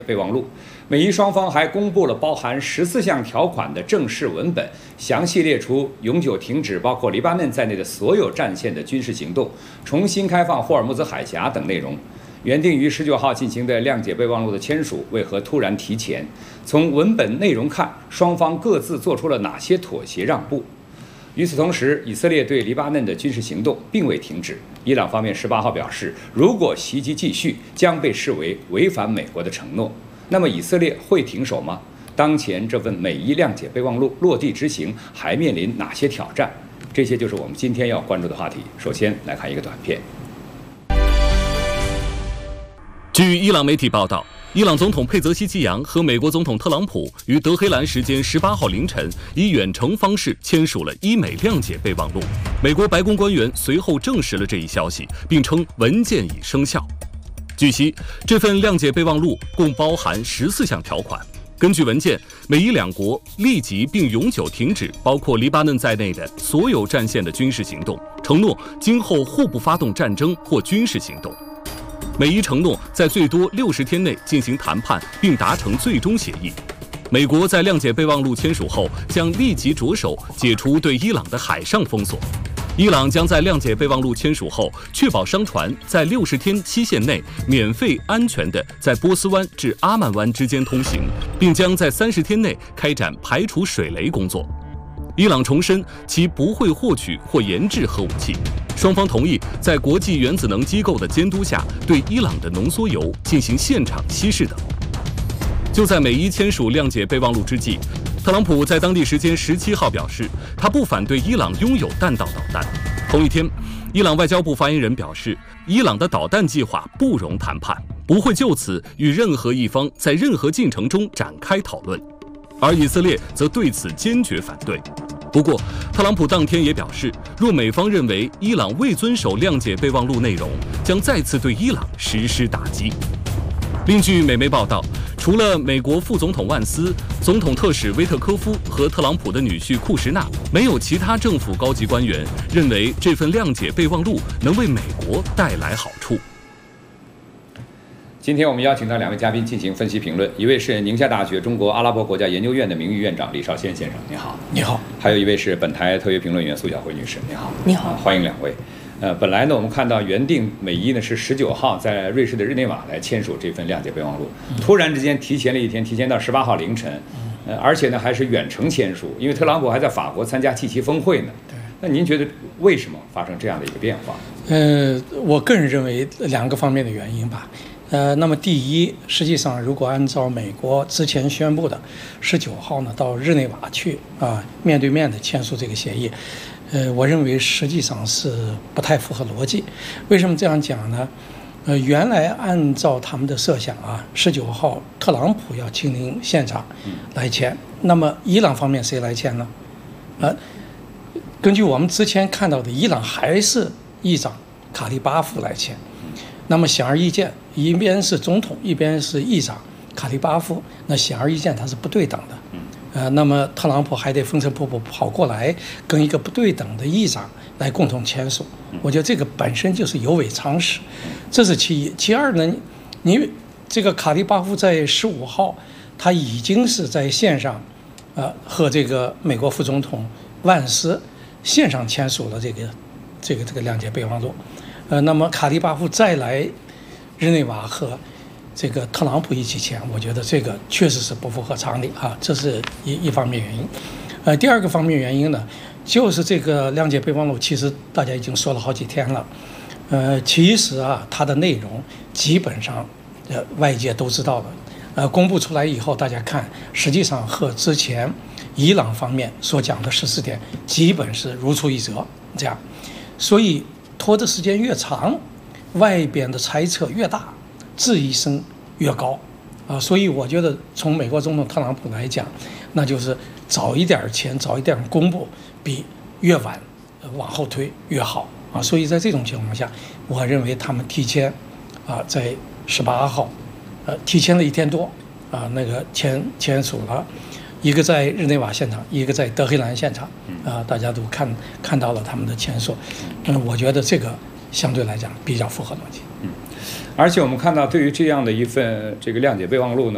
备忘录。美伊双方还公布了包含14项条款的正式文本，详细列出永久停止包括黎巴嫩在内的所有战线的军事行动，重新开放霍尔木兹海峡等内容。原定于19号进行的谅解备忘录的签署，为何突然提前？从文本内容看，双方各自做出了哪些妥协让步？与此同时，以色列对黎巴嫩的军事行动并未停止。伊朗方面18号表示，如果袭击继续，将被视为违反美国的承诺。那么，以色列会停手吗？当前这份美伊谅解备忘录落地执行，还面临哪些挑战？这些就是我们今天要关注的话题。首先来看一个短片。 据伊朗媒体报道，伊朗总统佩泽希基扬和美国总统特朗普于德黑兰时间18号凌晨以远程方式签署了伊美谅解备忘录。美国白宫官员随后证实了这一消息，并称文件已生效。据悉，这份谅解备忘录共包含14项条款。根据文件，美伊两国立即并永久停止包括黎巴嫩在内的所有战线的军事行动，承诺今后互不发动战争或军事行动。美伊承诺在最多60天内进行谈判，并达成最终协议。美国在谅解备忘录签署后，将立即着手解除对伊朗的海上封锁。伊朗将在谅解备忘录签署后，确保商船在60天期限内免费、安全地在波斯湾至阿曼湾之间通行，并将在30天内开展排除水雷工作。伊朗重申其不会获取或研制核武器。双方同意在国际原子能机构的监督下，对伊朗的浓缩铀进行现场稀释等。就在美伊签署谅解备忘录之际，特朗普在当地时间17号表示，他不反对伊朗拥有弹道导弹。同一天，伊朗外交部发言人表示，伊朗的导弹计划不容谈判，不会就此与任何一方在任何进程中展开讨论。而以色列则对此坚决反对。不过，特朗普当天也表示，若美方认为伊朗未遵守谅解备忘录内容，将再次对伊朗实施打击。另据美媒报道，除了美国副总统万斯、总统特使威特科夫和特朗普的女婿库什纳，没有其他政府高级官员认为这份谅解备忘录能为美国带来好处。 今天我们邀请到2位嘉宾进行分析评论，一位是宁夏大学中国阿拉伯国家研究院的名誉院长李少先先生，你好。 你好。 还有一位是本台特约评论员苏晓慧女士，你好。 你好。 欢迎2位。本来呢，我们看到原定美伊呢是19号在瑞士的日内瓦来签署这份谅解备忘录，突然之间提前了一天，提前到18号凌晨，而且呢还是远程签署，因为特朗普还在法国参加G7峰会呢。 对。 那您觉得为什么发生这样的一个变化？ 我个人认为2个方面的原因吧。那么第一，实际上如果按照美国之前宣布的19号呢到日内瓦去面对面的签署这个协议，我认为实际上是不太符合逻辑。为什么这样讲呢？原来按照他们的设想19号特朗普要亲临现场来签，那么伊朗方面谁来签呢？根据我们之前看到的，伊朗还是议长卡利巴夫来签。那么显而易见，一边是总统，一边是议长卡利巴夫，那显而易见它是不对等的。那么特朗普还得风尘仆仆跑过来跟一个不对等的议长来共同签署，我觉得这个本身就是有违常识，这是其一。其二呢，你这个卡利巴夫在15号，他已经是在线上，和这个美国副总统万斯线上签署了这个谅解备忘录。那么卡利巴夫再来日内瓦和这个特朗普一起签，我觉得这个确实是不符合常理这是一方面原因。第二个方面原因呢，就是这个谅解备忘录，其实大家已经说了好几天了。其实它的内容基本上外界都知道了。公布出来以后，大家看，实际上和之前伊朗方面所讲的14点基本是如出一辙这样，所以拖的时间越长，外边的猜测越大，质疑声越高所以我觉得从美国总统特朗普来讲，那就是早一点签，早一点公布，比越晚往后推越好所以在这种情况下，我认为他们提前在18号提前了1天多那个签署了，一个在日内瓦现场，一个在德黑兰现场大家都看到了他们的签署。我觉得这个相对来讲比较符合逻辑。 而且我们看到，对于这样的一份这个谅解备忘录呢，